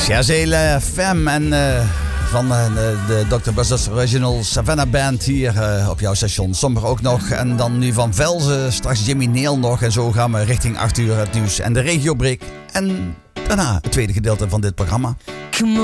Jazele Fem en van de Dr. Buzzers Original Savannah Band hier op jouw station. Somber ook nog. En dan nu van Velzen, straks Jimmy Neal nog. En zo gaan we richting 8 uur het nieuws en de regiobreak. En daarna het tweede gedeelte van dit programma.